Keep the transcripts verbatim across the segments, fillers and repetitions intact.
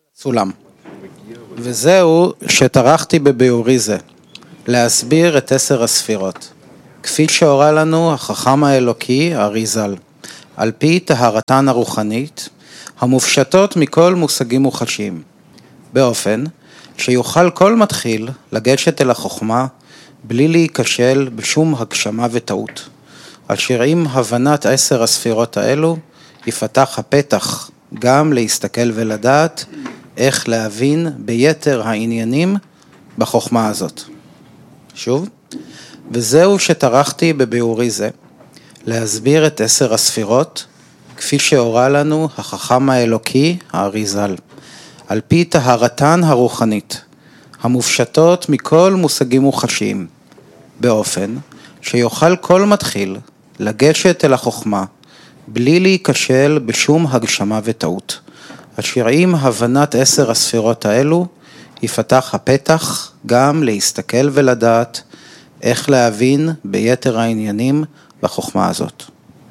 סולם. וזהו שטרחתי בביאורי זה, להסביר את עשר הספירות, כפי שהורה לנו החכם האלוקי אריז"ל, על פי טהרתן הרוחנית, המופשטות מכל מושגים מוחשיים, באופן שיוכל כל מתחיל לגשת אל החוכמה, בלי להיכשל בשום הגשמה וטעות, אשר עם הבנת עשר הספירות האלו, יפתח הפתח גם להסתכל ולדעת איך להבין ביתר העניינים בחוכמה הזאת. שוב, וזהו שטרחתי בביאורי זה, להסביר את עשר הספירות, כפי שהורה לנו החכם האלוקי האריז"ל, על פי טהרתן הרוחנית, המופשטות מכל מושגים מוחשיים, באופן שיוכל כל מתחיל לגשת אל החוכמה, בלי להיכשל בשום הגשמה וטעות, אשר עם הבנת עשר הספירות האלו, יפתח הפתח גם להסתכל ולדעת איך להבין ביתר העניינים בחוכמה הזאת.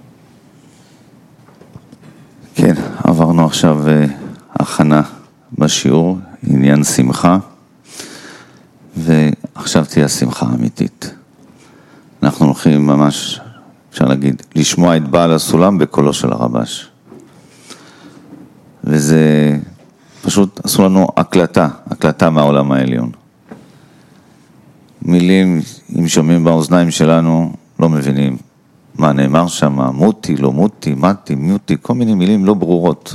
כן, עברנו עכשיו הכנה בשיעור, עניין שמחה, ועכשיו תהיה שמחה אמיתית. אנחנו הולכים ממש, אפשר להגיד, לשמוע את בעל הסולם בקולו של הרבש. וזה פשוט עשו לנו הקלטה, הקלטה מהעולם העליון. מילים, אם שומעים באוזניים שלנו, לא מבינים מה נאמר שם, מותי, לא מותי, מתי, מיותי, כל מיני מילים לא ברורות.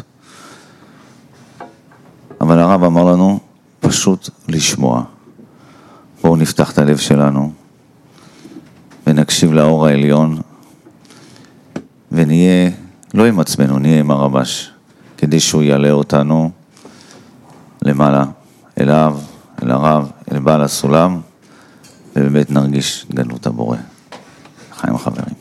אבל הרב אמר לנו, פשוט לשמוע. בואו נפתח את הלב שלנו, ונקשיב לאור העליון, ונהיה, לא עם עצמנו, נהיה עם הרבש, כדי שהוא יעלה אותנו למעלה, אליו, אל הרב, אל בעל הסולם, ובאמת נרגיש גדלות הבורא. חיים החברים.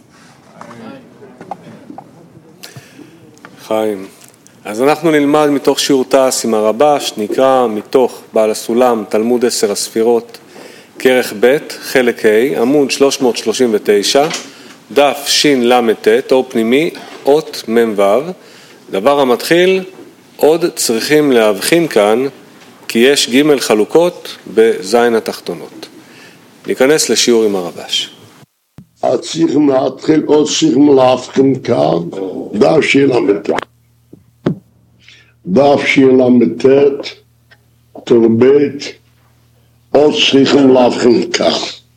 חיים. אז אנחנו נלמד מתוך שיעור תעש עם הרבש, נקרא מתוך בעל הסולם, תלמוד עשר הספירות, כרך ב', חלק ה', עמוד שלוש מאות שלושים ותשע, דף שין למתת, אור פנימי, אות מ"ו. דבר המתחיל, עוד צריכים להבחין כאן, כי יש ג' חלוקות בזין התחתונות. ניכנס לשיעור עם הרבש. צריכים להתחיל, עוד צריכים להבחין כאן, דף שין למתת. דף שין למתת, תרבית, עוד צריכים להבחין כאן.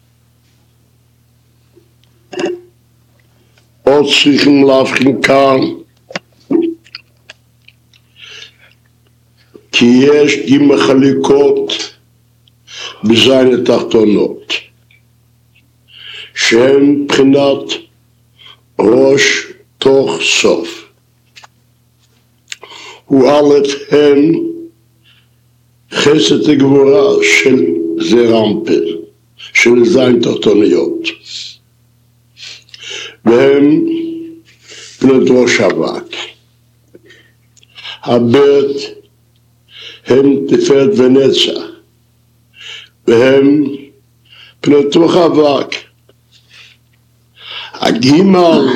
עוד צריכים להבחין כאן, כי יש ג' חלוקות בזין התחתונות, שהן בחינת ראש תוך סוף. הוא א' הם חסד הגבורה של זרמפל, של זין תחתוניות. והם בנות ראש אבק. הבית הם תפארת ונצח, והם בנות רוח אבק. הגימל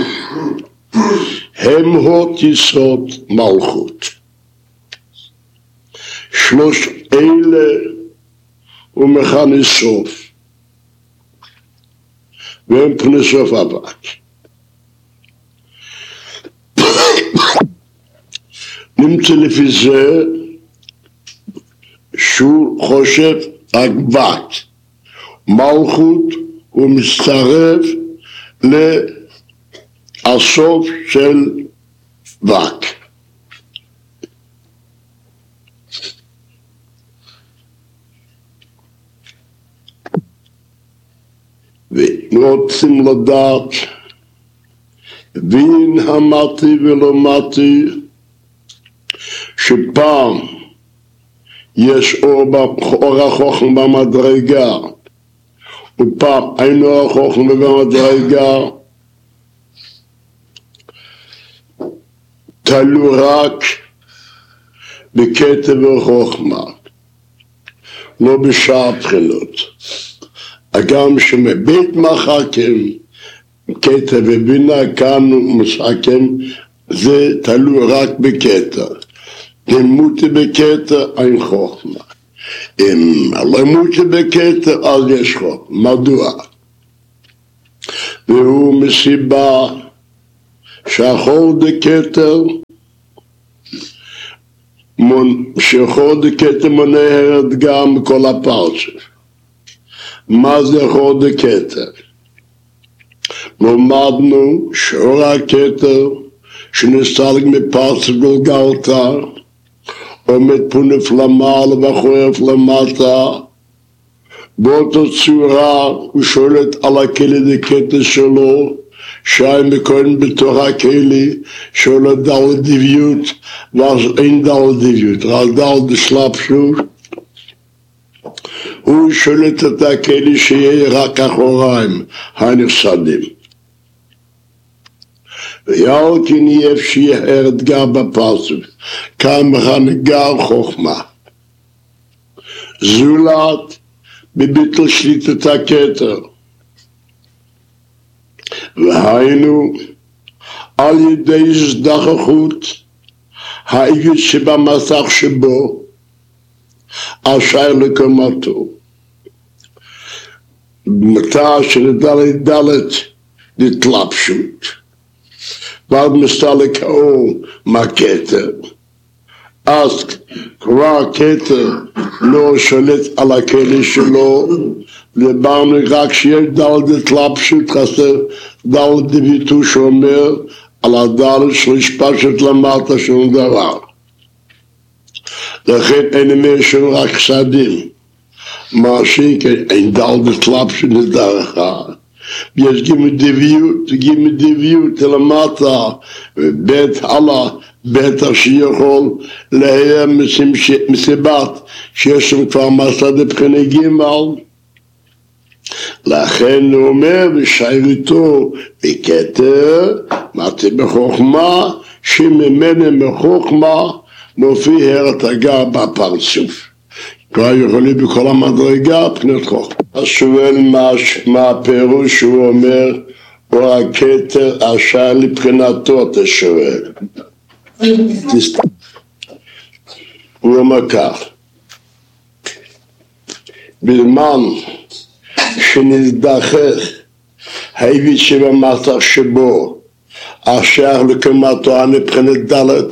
הם הות יסוד מלכות. שלוש אלה ומכני סוף, והם פני סוף אבק. נמצא לפי זה שהוא חושב אבק, מלכות הוא מצטרף לסוף של אבק. ורוצים לדעת בין המתי ולא מתי, שפעם יש אור, אור החוכם במדרגה, ופעם אין אור החוכם במדרגה, תלו רק בקטע וחוכמה, לא בשאר בחינות. אגם שמבית מחכים, קטע ובינה כאן מסכים, זה תלוי רק בקטע. אם מוטי בכתר אין חוכמה. אם לא מוטי בכתר אז יש חוכמה. מדוע? והוא מסיבה שהחור דכתר שחור דכתר מונהרת גם בכל הפרצוף. מה זה חור דכתר? למדנו שאור הכתר שנסתלק מפרצוף גלגלתא עומד פונף למעלה וחורף למטה, באותה צורה הוא שולט על הכלי דכתר שלו, שי מקוין בתוך הכלי שולט דל דביות, ואז אין דל דביות, רק דל דסלאפשות. הוא שולט את הכלי שיהיה רק אחוריים הנפסדים. ויאל כי נהיה שיהיה אתגר בפרצוף, כמה הנגר חוכמה. זולת בביטל שליטת הכתר. והיינו על ידי הזדחכות העיגות שבמסך שבו אשר לקומתו. במקטע של דלת דלת דתלבשות. ועד מסתלק האור מהכתר. אז כבר הכתר לא שולט על הכלי שלו, דיברנו רק שיש דל דתלבשות, חסר דל דביטו שאומר על הדל של השפשת למטה שום דבר. לכן אין אומר שהוא רק חסדים. מה שאין דל דתלבשות נדבר אחד. יש גימי דביות, גימי דביות למטה, ובית הלאה, בית שיכול לההיה מסיבת שיש שם כבר מסע דבחיני גימל. לכן הוא אומר בשיירתו בכתר, מתי בחוכמה, שממנה מחוכמה מופיע הרתגה בפרצוף. כבר יכולים בכל המדרגה פנות חוכמה. אז שואל מה, מה הפירוש שהוא אומר, או הכתר אשר לבחינתו אתה שואל. הוא אומר כך, בזמן שנזדחך העיבית שבמסך שבו אשר לקומתו הנבחנת דלת,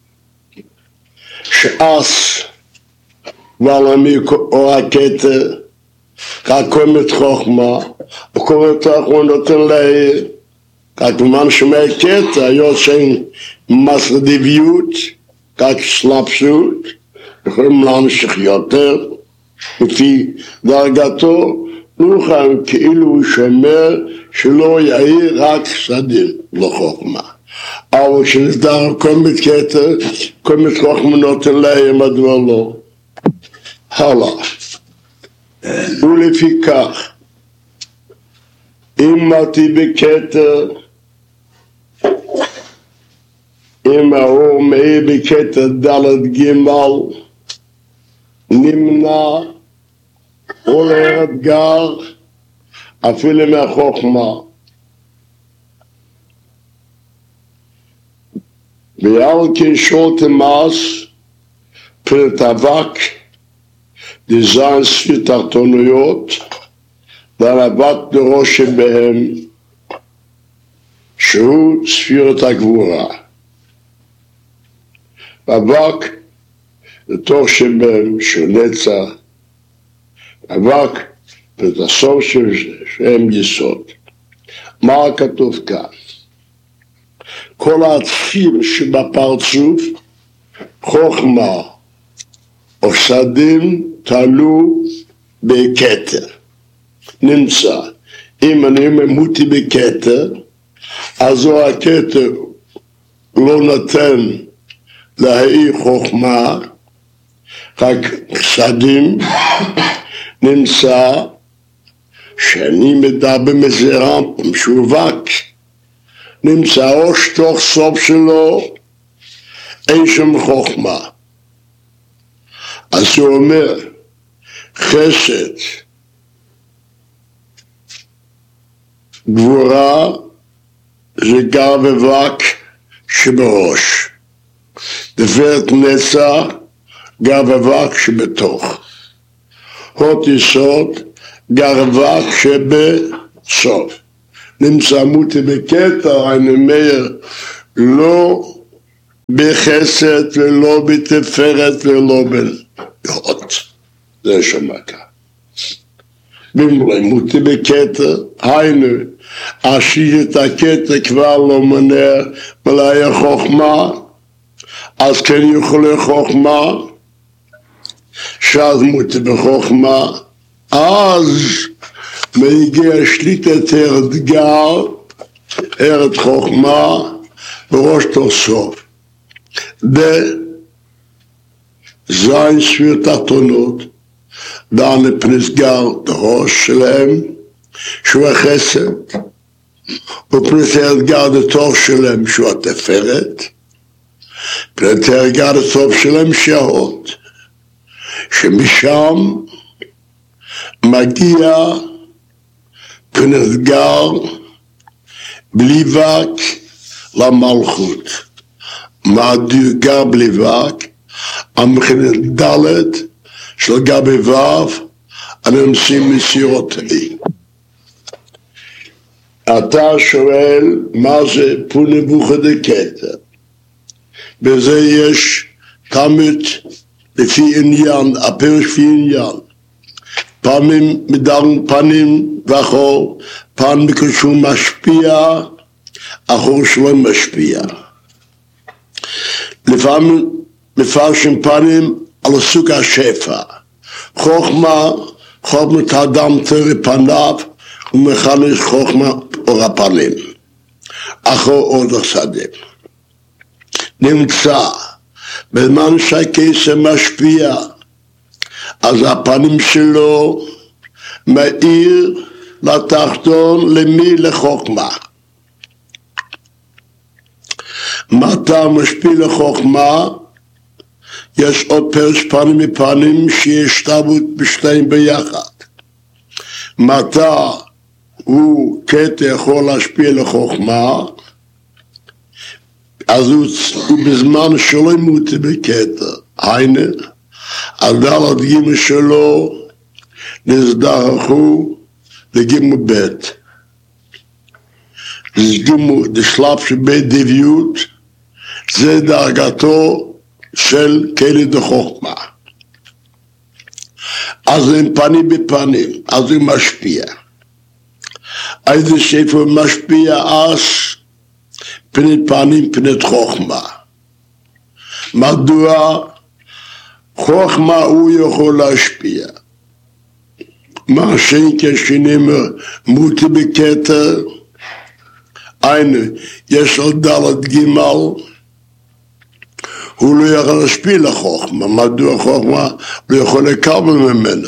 שאז ועלמי או הכתר רק קומת חוכמה וקוראת חוכמה נותן להעיר רק במן שמי כתר יוצאים מסר דביות רק סלאפשות יכולים להמשיך יותר לפי דרגתו נוכל כאילו הוא שומר שלא יעיר רק סדים לחוכמה אבל כשנסדר קומת כתר קומת חוכמה נותן להעיר מדוע לא הלאה. ולפיכך, אם מתי בכתר, אם האור מאיר בכתר דלת גימל, נמנע עולה אתגר אפילו מהחוכמה. ועל כן שולטם אז פרט אבק דזן ספיר תחתוניות והנבט לראש שבהם שהוא ספירת הגבורה. אבק לתוך שבהם שהוא נצח, אבק לתסוף שהם יסוד. מה כתוב כאן? כל התפיר שבפרצוף חוכמה או סדים תלו בכתר. נמצא, אם אני ממותי בכתר, אז הוא הכתר לא נותן להעיר חוכמה, רק סדים. נמצא שאני מדבר מזרם משווק, נמצא או שתוך סוף שלו אין שם חוכמה. אז הוא אומר חסד גבורה זה גר ובק שבראש. תפארת נצח, גאווה שבתוך. הוד יסוד, גאווה שבסוף. נמצא מותי בקטע, אני אומר, לא בחסד ולא בתפארת ולא בהוד. זה שמקה. במותי בקטע, היינו, השאיר את הקטע כבר לא מונע מלאי חוכמה, אז כן יכולי חוכמה, שאז מותי בחוכמה, אז מגיע שליטת ארד גר, ארד חוכמה, בראש תוסוף. בזין ספיר תחתונות, דן לפנסגר דרוש שלהם, שהוא החסד, ופנס אתגר דתוך שלהם שהוא התפארת, פנס אתגר דתוך שלהם שההוד, שמשם מגיע פנס אתגר בלי וק למלכות. מה גר בלי וק? המכנת דלת של גבי וו, הננסים מסירותי. אתה שואל מה זה פונבוכה דקטע. בזה יש תמיד לפי עניין, הפירוש לפי עניין. פעמים מדרום פנים ואחור, פעם כשהוא משפיע, אחור שלא משפיע. לפעמים מפרשים פנים על סוג השפע. חוכמה, חוכמת האדם תרי פניו, ומחנש חוכמה אור הפנים. אחור עוד השדה. נמצא, בזמן שהכסף משפיע, אז הפנים שלו מאיר לתחתון למי לחוכמה. מתי משפיע לחוכמה? יש עוד פרש פנים מפנים שיש השתלבות בשתיים ביחד. מתי הוא קטע יכול להשפיע לחוכמה, אז הוא, הוא בזמן שלא ימותי בקטע. היינה, הדלת גימל שלו נזדחו לגימל בית. גימל דשלב שבית דביות, זה דרגתו של כלי דחוכמה. אז הם פנים בפנים, אז הוא משפיע. איזה שפר משפיע אז פני פנים פני חוכמה. מדוע חוכמה הוא יכול להשפיע? מה שאין כשנאמר מותי בקטע, היינו, יש עוד דלת גימל, הוא לא יכול להשפיע לחוכמה. מדוע חוכמה לא יכול לקבל ממנה?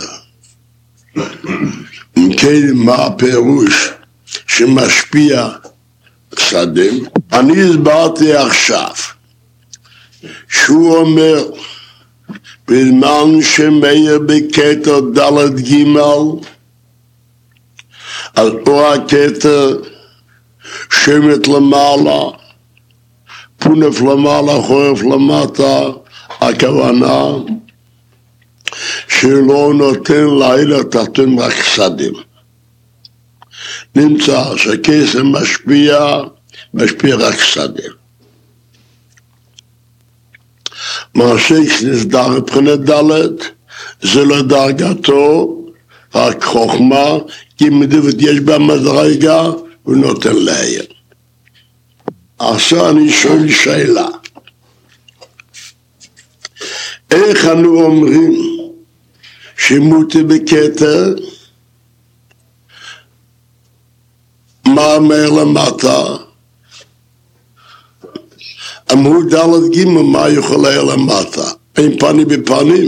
אם כן, מה הפירוש שמשפיע שדים? אני הסברתי עכשיו שהוא אומר בזמן שמאיר בקטע דלת גימל, אז פה הקטע שמת למעלה, פונף למעלה, חורף למטה, הכוונה שלא נותן לילה תחתון רק שדים. נמצא שהכסף משפיע, משפיע רק שדים. מעשה שנסדר מבחינת דלת, זה לא דרגתו, רק חוכמה, כי מדוות יש בה מדרגה, הוא נותן להם. עכשיו אני שואל שאלה, איך אנו אומרים שמותי בקטע, מה אומר למטה? אמרו דלת גימל, מה יכול היה למטה? אין פנים בפנים.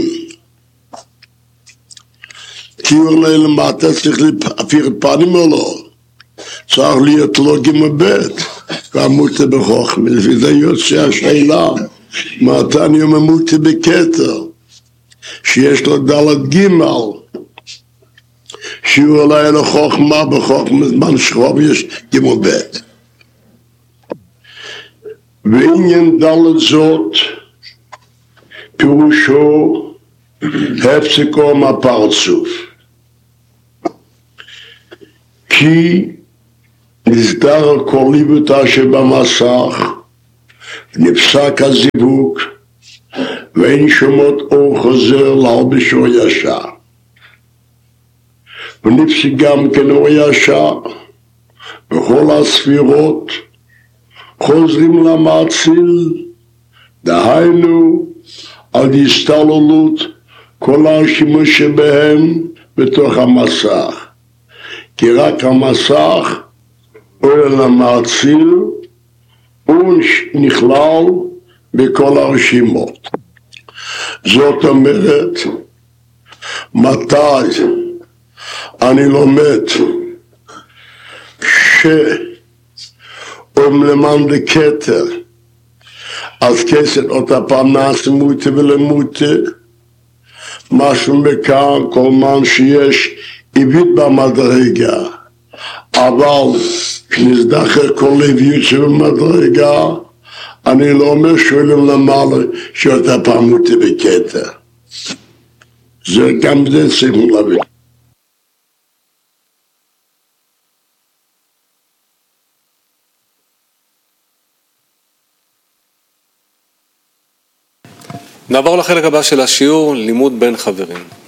כי הוא עולה למטה, צריך להפיר פנים או לא? צריך להיות לו גימל בית. והמותי בחוכמה, לפי זה יוצא השאלה, מתי אני אומר מותי בקטע, שיש לו דלת גימל, שהוא עולה לחוכמה בחוכמה, זמן שחוב יש גימל בית. ועניין דלת זאת, פירושו הפסקו מהפרצוף. כי נסדר הקוליבותה שבמסך, נפסק הזיווג, ואין שומות אור חוזר להלבשו ישר. ונפסק גם כן אור ישר, וכל הספירות חוזרים למעציל, דהיינו על הסתללות כל השימוש שבהם בתוך המסך. כי רק המסך עולה למעציל ונכלל בכל הרשימות. זאת אומרת, מתי אני לומד שאום למען דקטר אז כסת אותה פרנס מוטה ולמוטה, משהו מכאן כל מן שיש עיבית במדרגה, אבל כשנזדחר כל לביות שבמדרגה, אני לא אומר שואלים למעלה שאותה פעמותי בקטע. זה גם זה צריכים להבין. נעבור לחלק הבא של השיעור, לימוד בין חברים.